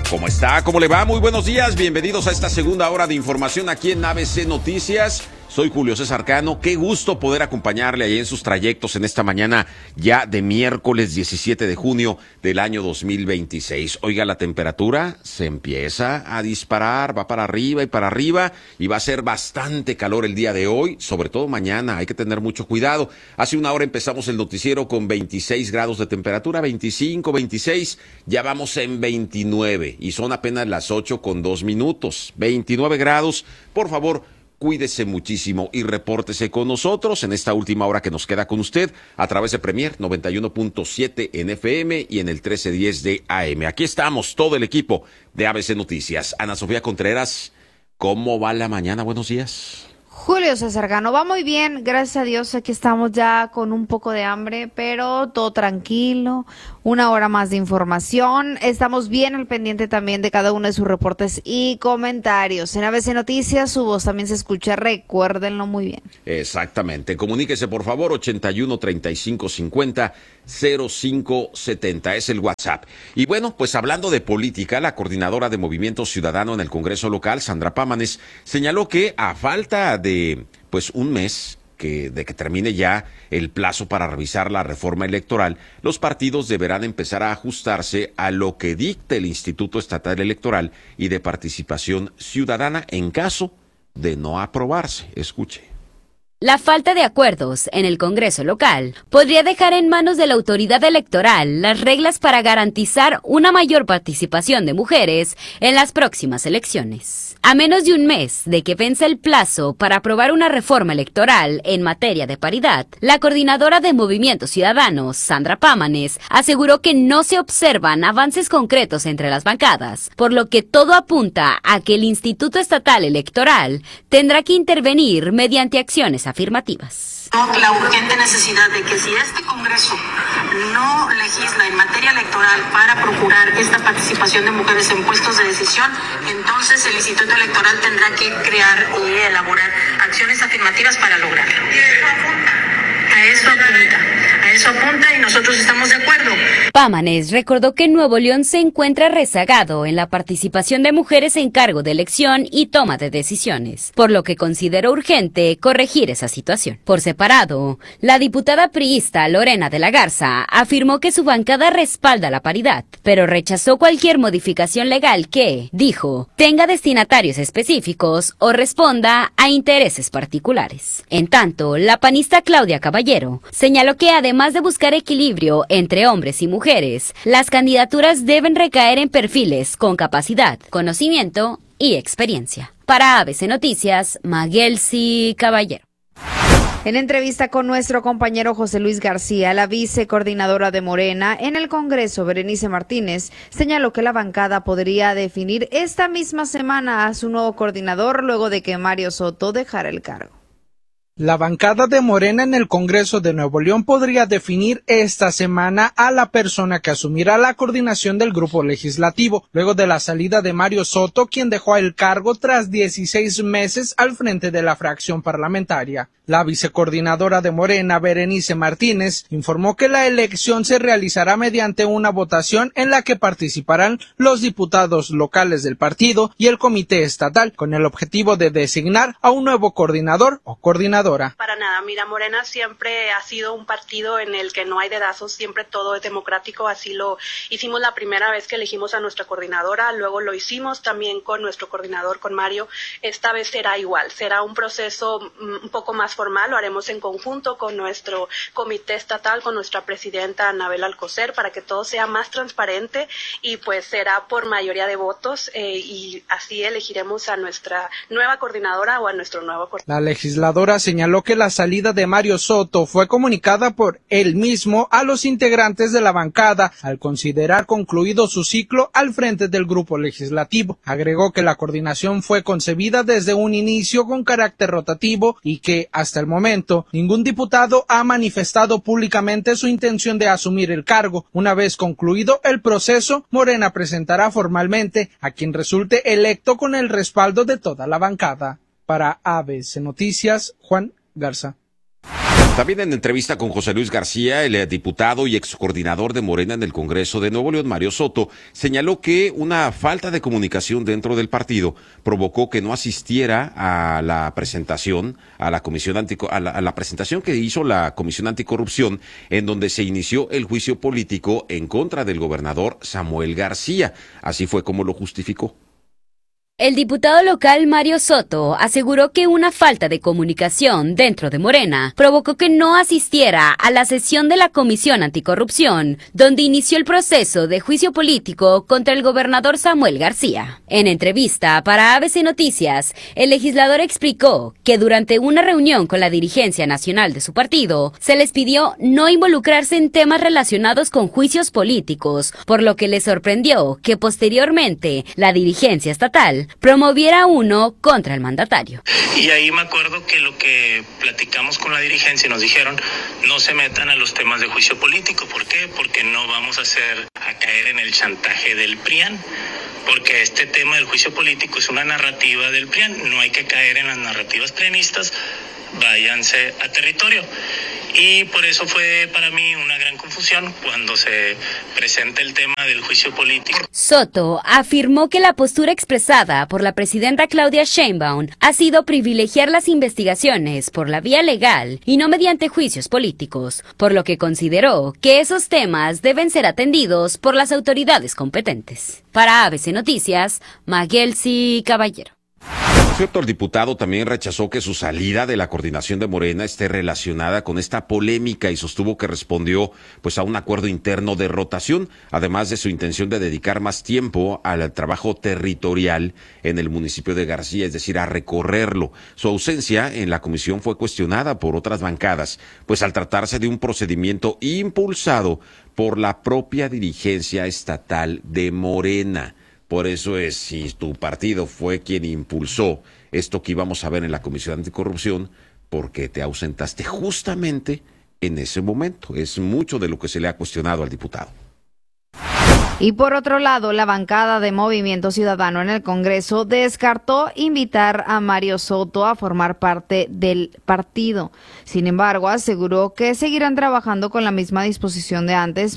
¿Cómo está? ¿Cómo le va? Muy buenos días. Bienvenidos a esta segunda hora de información aquí en ABC Noticias. Soy Julio César Cano. Qué gusto poder acompañarle ahí en sus trayectos en esta mañana ya de miércoles 17 de junio del año 2026. Oiga, la temperatura se empieza a disparar, va para arriba y va a ser bastante calor el día de hoy, sobre todo mañana. Hay que tener mucho cuidado. Hace una hora empezamos el noticiero con 26 grados de temperatura, 25, 26, ya vamos en 29 y son apenas las 8:02. 29 grados, por favor. Cuídese muchísimo y repórtese con nosotros en esta última hora que nos queda con usted a través de Premier 91.7 en FM y en el 1310 de AM. Aquí estamos, todo el equipo de ABC Noticias. Ana Sofía Contreras, ¿cómo va la mañana? Buenos días. Julio César Cano, va muy bien, gracias a Dios. Aquí estamos ya con un poco de hambre, pero todo tranquilo. Una hora más de información. Estamos bien al pendiente también de cada uno de sus reportes y comentarios. En ABC Noticias su voz también se escucha, recuérdenlo muy bien. Exactamente. Comuníquese por favor, 81 35 50 0570 es el WhatsApp. Y bueno, pues hablando de política, la coordinadora de Movimiento Ciudadano en el Congreso local, Sandra Pámanes, señaló que a falta de pues un mes de que termine ya el plazo para revisar la reforma electoral, los partidos deberán empezar a ajustarse a lo que dicte el Instituto Estatal Electoral y de Participación Ciudadana en caso de no aprobarse. Escuche. La falta de acuerdos en el Congreso local podría dejar en manos de la autoridad electoral las reglas para garantizar una mayor participación de mujeres en las próximas elecciones. A menos de un mes de que vence el plazo para aprobar una reforma electoral en materia de paridad, la coordinadora de Movimiento Ciudadano, Sandra Pámanes, aseguró que no se observan avances concretos entre las bancadas, por lo que todo apunta a que el Instituto Estatal Electoral tendrá que intervenir mediante acciones afirmativas. La urgente necesidad de que si este Congreso no legisla en materia electoral para procurar esta participación de mujeres en puestos de decisión, entonces el Instituto Electoral tendrá que crear y elaborar acciones afirmativas para lograrlo. A eso apunta y nosotros estamos de acuerdo. Pámanes recordó que Nuevo León se encuentra rezagado en la participación de mujeres en cargo de elección y toma de decisiones, por lo que consideró urgente corregir esa situación. Por separado, la diputada priista Lorena de la Garza afirmó que su bancada respalda la paridad, pero rechazó cualquier modificación legal que, dijo, tenga destinatarios específicos o responda a intereses particulares. En tanto, la panista Claudia Caballero señaló que además de buscar equilibrio entre hombres y mujeres, las candidaturas deben recaer en perfiles con capacidad, conocimiento y experiencia. Para ABC Noticias, Maguelsi Caballero. En entrevista con nuestro compañero José Luis García, la vicecoordinadora de Morena en el Congreso, Berenice Martínez, señaló que la bancada podría definir esta misma semana a su nuevo coordinador luego de que Mario Soto dejara el cargo. La bancada de Morena en el Congreso de Nuevo León podría definir esta semana a la persona que asumirá la coordinación del grupo legislativo, luego de la salida de Mario Soto, quien dejó el cargo tras 16 meses al frente de la fracción parlamentaria. La vicecoordinadora de Morena, Berenice Martínez, informó que la elección se realizará mediante una votación en la que participarán los diputados locales del partido y el comité estatal, con el objetivo de designar a un nuevo coordinador o coordinadora. Para nada, mira, Morena siempre ha sido un partido en el que no hay dedazos, siempre todo es democrático, así lo hicimos la primera vez que elegimos a nuestra coordinadora, luego lo hicimos también con nuestro coordinador, con Mario. Esta vez será igual, será un proceso un poco más formal, lo haremos en conjunto con nuestro comité estatal, con nuestra presidenta Anabel Alcocer, para que todo sea más transparente y pues será por mayoría de votos y así elegiremos a nuestra nueva coordinadora o a nuestro nuevo coordinador. La legisladora señaló que la salida de Mario Soto fue comunicada por él mismo a los integrantes de la bancada al considerar concluido su ciclo al frente del grupo legislativo. Agregó que la coordinación fue concebida desde un inicio con carácter rotativo y que, hasta el momento, ningún diputado ha manifestado públicamente su intención de asumir el cargo. Una vez concluido el proceso, Morena presentará formalmente a quien resulte electo con el respaldo de toda la bancada. Para ABC Noticias, Juan Garza. También en entrevista con José Luis García, el diputado y excoordinador de Morena en el Congreso de Nuevo León, Mario Soto, señaló que una falta de comunicación dentro del partido provocó que no asistiera a la presentación a la la presentación que hizo la Comisión Anticorrupción, en donde se inició el juicio político en contra del gobernador Samuel García. Así fue como lo justificó. El diputado local Mario Soto aseguró que una falta de comunicación dentro de Morena provocó que no asistiera a la sesión de la Comisión Anticorrupción, donde inició el proceso de juicio político contra el gobernador Samuel García. En entrevista para ABC Noticias, el legislador explicó que durante una reunión con la dirigencia nacional de su partido, se les pidió no involucrarse en temas relacionados con juicios políticos, por lo que le sorprendió que posteriormente la dirigencia estatal promoviera uno contra el mandatario. Y ahí me acuerdo que lo que platicamos con la dirigencia nos dijeron, no se metan a los temas de juicio político. ¿Por qué? Porque no vamos a caer en el chantaje del PRIAN. Porque este tema del juicio político es una narrativa del PRIAN, no hay que caer en las narrativas prianistas, váyanse a territorio. Y por eso fue para mí una gran confusión cuando se presenta el tema del juicio político. Soto afirmó que la postura expresada por la presidenta Claudia Sheinbaum ha sido privilegiar las investigaciones por la vía legal y no mediante juicios políticos, por lo que consideró que esos temas deben ser atendidos por las autoridades competentes. Para ABC Noticias, Maguelsi Caballero. Por cierto, el diputado también rechazó que su salida de la coordinación de Morena esté relacionada con esta polémica y sostuvo que respondió pues a un acuerdo interno de rotación, además de su intención de dedicar más tiempo al trabajo territorial en el municipio de García, es decir, a recorrerlo. Su ausencia en la comisión fue cuestionada por otras bancadas, pues al tratarse de un procedimiento impulsado por la propia dirigencia estatal de Morena. Por eso es, si tu partido fue quien impulsó esto que íbamos a ver en la Comisión Anticorrupción, porque te ausentaste justamente en ese momento. Es mucho de lo que se le ha cuestionado al diputado. Y por otro lado, la bancada de Movimiento Ciudadano en el Congreso descartó invitar a Mario Soto a formar parte del partido. Sin embargo, aseguró que seguirán trabajando con la misma disposición de antes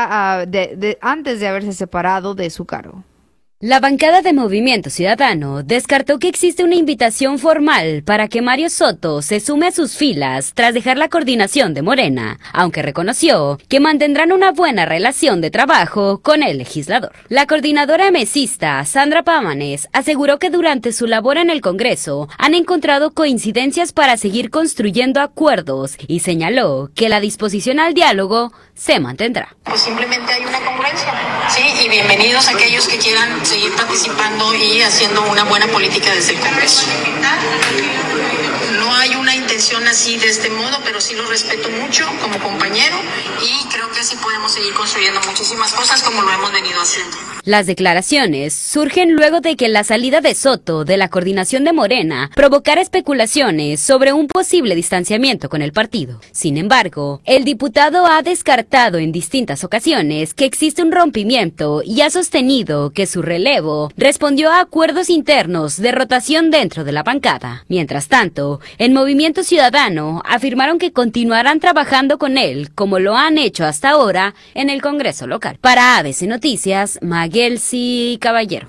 antes de haberse separado de su cargo. La bancada de Movimiento Ciudadano descartó que existe una invitación formal para que Mario Soto se sume a sus filas tras dejar la coordinación de Morena, aunque reconoció que mantendrán una buena relación de trabajo con el legislador. La coordinadora mesista, Sandra Pámanes, aseguró que durante su labor en el Congreso han encontrado coincidencias para seguir construyendo acuerdos y señaló que la disposición al diálogo se mantendrá. Pues simplemente hay una congruencia, sí, y bienvenidos a aquellos que quieran seguir participando y haciendo una buena política desde el Congreso. No hay una intención así de este modo, pero sí lo respeto mucho como compañero y creo que así podemos seguir construyendo muchísimas cosas como lo hemos venido haciendo. Las declaraciones surgen luego de que la salida de Soto de la coordinación de Morena provocara especulaciones sobre un posible distanciamiento con el partido. Sin embargo, el diputado ha descartado en distintas ocasiones que existe un rompimiento y ha sostenido que su relevo respondió a acuerdos internos de rotación dentro de la bancada. Mientras tanto, en Movimiento Ciudadano afirmaron que continuarán trabajando con él como lo han hecho hasta ahora en el Congreso local. Para ABC Noticias, Maguelsi Caballero.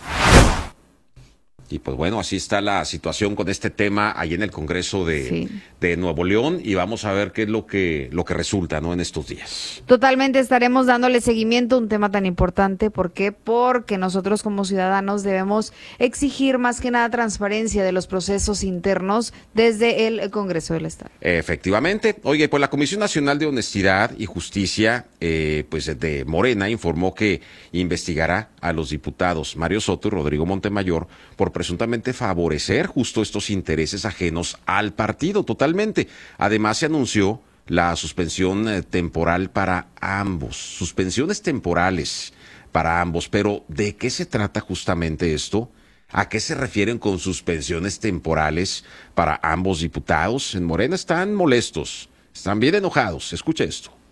Y pues bueno, así está la situación con este tema ahí en el Congreso de Nuevo León y vamos a ver qué es lo que resulta, ¿no?, en estos días. Totalmente estaremos dándole seguimiento a un tema tan importante. ¿Por qué? Porque nosotros como ciudadanos debemos exigir más que nada transparencia de los procesos internos desde el Congreso del Estado. Efectivamente. Oye, pues la Comisión Nacional de Honestidad y Justicia pues de Morena informó que investigará a los diputados Mario Soto y Rodrigo Montemayor por presuntamente favorecer justo estos intereses ajenos al partido totalmente. Además se anunció la suspensión temporal para ambos, suspensiones temporales para ambos. Pero ¿de qué se trata justamente esto? ¿A qué se refieren con suspensiones temporales para ambos diputados? En Morena están molestos, están bien enojados. Escuche esto.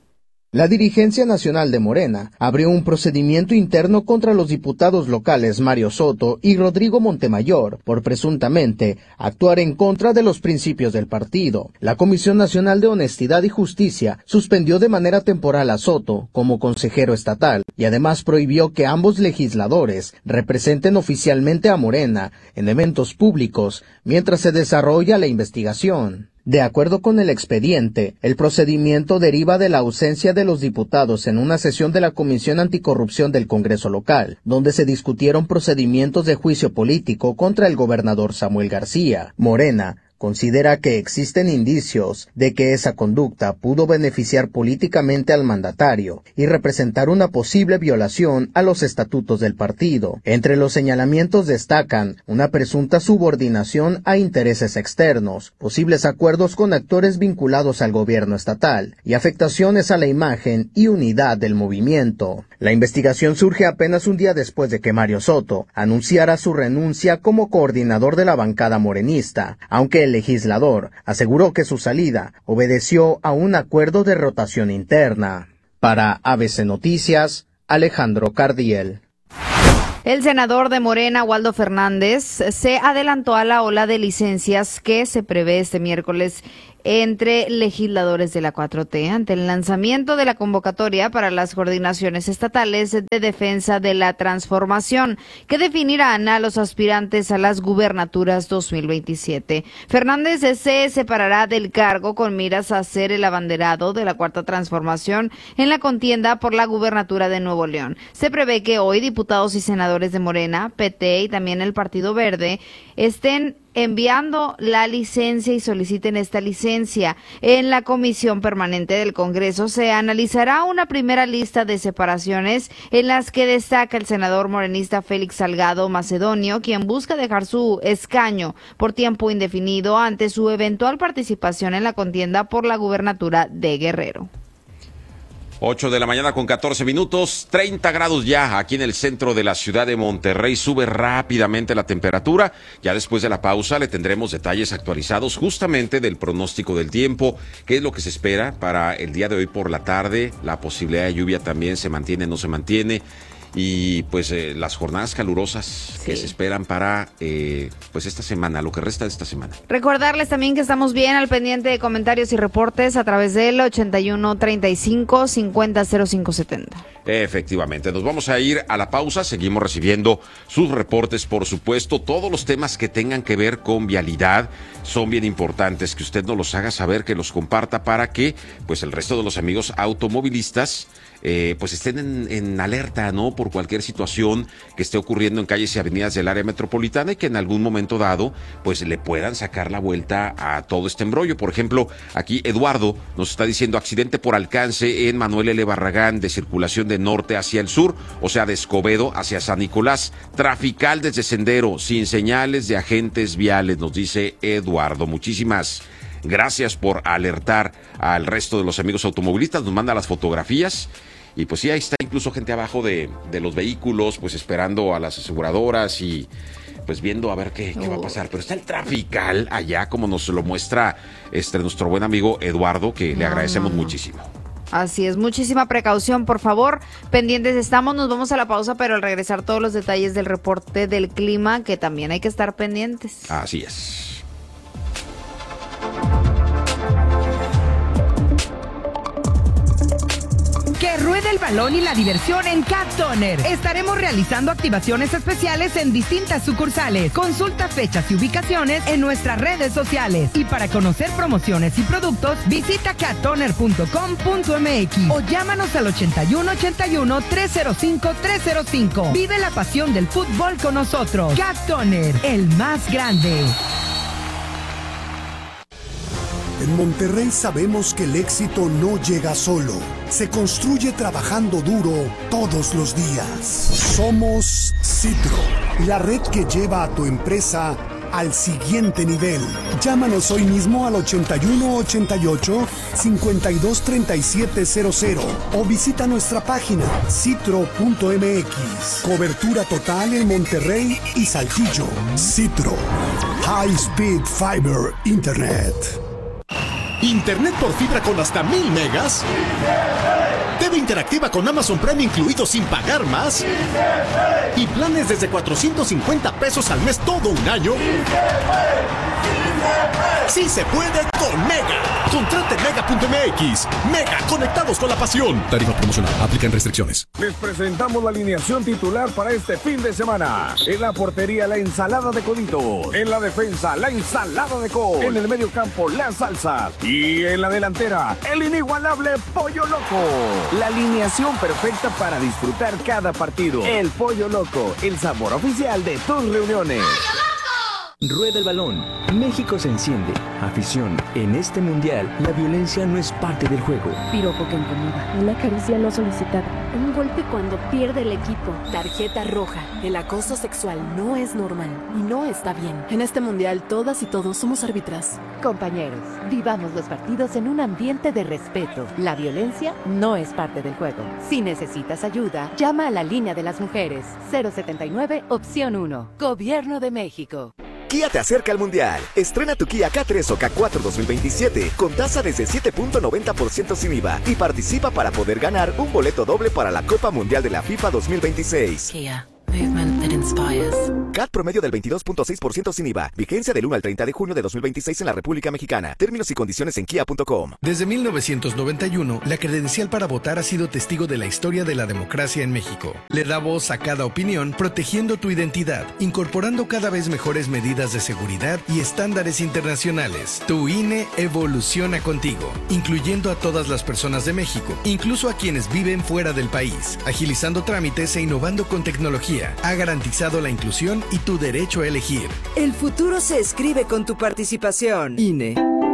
La dirigencia nacional de Morena abrió un procedimiento interno contra los diputados locales Mario Soto y Rodrigo Montemayor por presuntamente actuar en contra de los principios del partido. La Comisión Nacional de Honestidad y Justicia suspendió de manera temporal a Soto como consejero estatal y además prohibió que ambos legisladores representen oficialmente a Morena en eventos públicos mientras se desarrolla la investigación. De acuerdo con el expediente, el procedimiento deriva de la ausencia de los diputados en una sesión de la Comisión Anticorrupción del Congreso local, donde se discutieron procedimientos de juicio político contra el gobernador Samuel García. Morena considera que existen indicios de que esa conducta pudo beneficiar políticamente al mandatario y representar una posible violación a los estatutos del partido. Entre los señalamientos destacan una presunta subordinación a intereses externos, posibles acuerdos con actores vinculados al gobierno estatal y afectaciones a la imagen y unidad del movimiento. La investigación surge apenas un día después de que Mario Soto anunciara su renuncia como coordinador de la bancada morenista, aunque el legislador aseguró que su salida obedeció a un acuerdo de rotación interna. Para ABC Noticias, Alejandro Cardiel. El senador de Morena, Waldo Fernández, se adelantó a la ola de licencias que se prevé este miércoles entre legisladores de la 4T ante el lanzamiento de la convocatoria para las coordinaciones estatales de defensa de la transformación que definirán a los aspirantes a las gubernaturas 2027. Fernández se separará del cargo con miras a ser el abanderado de la Cuarta Transformación en la contienda por la gubernatura de Nuevo León. Se prevé que hoy diputados y senadores de Morena, PT y también el Partido Verde estén enviando la licencia y soliciten esta licencia. En la Comisión Permanente del Congreso se analizará una primera lista de separaciones en las que destaca el senador morenista Félix Salgado Macedonio, quien busca dejar su escaño por tiempo indefinido ante su eventual participación en la contienda por la gubernatura de Guerrero. 8 de la mañana con 14 minutos, 30 grados ya aquí en el centro de la ciudad de Monterrey. Sube rápidamente la temperatura. Ya después de la pausa le tendremos detalles actualizados justamente del pronóstico del tiempo, qué es lo que se espera para el día de hoy por la tarde. La posibilidad de lluvia también se mantiene, no se mantiene. Y pues las jornadas calurosas que se esperan para pues esta semana, lo que resta de esta semana. Recordarles también que estamos bien al pendiente de comentarios y reportes a través del 8135-500570. Efectivamente, nos vamos a ir a la pausa, seguimos recibiendo sus reportes, por supuesto. Todos los temas que tengan que ver con vialidad son bien importantes, que usted nos los haga saber, que los comparta para que pues el resto de los amigos automovilistas pues estén en alerta, ¿no? Por cualquier situación que esté ocurriendo en calles y avenidas del área metropolitana y que en algún momento dado pues le puedan sacar la vuelta a todo este embrollo. Por ejemplo, aquí Eduardo nos está diciendo accidente por alcance en Manuel L. Barragán de circulación de norte hacia el sur, o sea de Escobedo hacia San Nicolás, trafical desde Sendero, sin señales de agentes viales, nos dice Eduardo. Muchísimas gracias por alertar al resto de los amigos automovilistas, nos manda las fotografías. Y pues sí, ahí está incluso gente abajo de los vehículos, pues esperando a las aseguradoras y pues viendo a ver qué va a pasar. Pero está el trafical allá, como nos lo muestra nuestro buen amigo Eduardo, que le agradecemos muchísimo. Así es, muchísima precaución, por favor. Pendientes estamos, nos vamos a la pausa, pero al regresar todos los detalles del reporte del clima, que también hay que estar pendientes. Así es. Que ruede el balón y la diversión en Cat Toner. Estaremos realizando activaciones especiales en distintas sucursales. Consulta fechas y ubicaciones en nuestras redes sociales. Y para conocer promociones y productos, visita cattoner.com.mx o llámanos al 8181-305-305. Vive la pasión del fútbol con nosotros. Cat Toner, el más grande. En Monterrey sabemos que el éxito no llega solo, se construye trabajando duro todos los días. Somos Citro, la red que lleva a tu empresa al siguiente nivel. Llámanos hoy mismo al 8188-523700 o visita nuestra página citro.mx. Cobertura total en Monterrey y Saltillo. Citro, High Speed Fiber Internet. ¿Internet por fibra con hasta 1000 megas? TV interactiva con Amazon Prime incluido sin pagar más. Y planes desde 450 pesos al mes todo un año. ¡Sí se puede con Mega! Contrate Mega.mx. Mega, conectados con la pasión. Tarifa promocional. Aplican restricciones. Les presentamos la alineación titular para este fin de semana. En la portería, la ensalada de Codito. En la defensa, la ensalada de Col. En el medio campo, la salsa. Y en la delantera, el inigualable Pollo Loco. La alineación perfecta para disfrutar cada partido. El Pollo Loco, el sabor oficial de tus reuniones. Rueda el balón. México se enciende. Afición, en este mundial, la violencia no es parte del juego. Piropo que incomoda. Una caricia no solicitada. Un golpe cuando pierde el equipo. Tarjeta roja. El acoso sexual no es normal y no está bien. En este mundial, todas y todos somos árbitras. Compañeros, vivamos los partidos en un ambiente de respeto. La violencia no es parte del juego. Si necesitas ayuda, llama a la línea de las mujeres. 079, opción 1. Gobierno de México. Kia te acerca al Mundial. Estrena tu Kia K3 o K4 2027 con tasa desde 7.90% sin IVA y participa para poder ganar un boleto doble para la Copa Mundial de la FIFA 2026. Kia. Movement that inspires. CAT promedio del 22.6% sin IVA. Vigencia del 1 al 30 de junio de 2026 en la República Mexicana. Términos y condiciones en kia.com. Desde 1991, la credencial para votar ha sido testigo de la historia de la democracia en México. Le da voz a cada opinión, protegiendo tu identidad, incorporando cada vez mejores medidas de seguridad y estándares internacionales. Tu INE evoluciona contigo, incluyendo a todas las personas de México, incluso a quienes viven fuera del país, agilizando trámites e innovando con tecnología. Ha garantizado la inclusión y tu derecho a elegir. El futuro se escribe con tu participación. INE.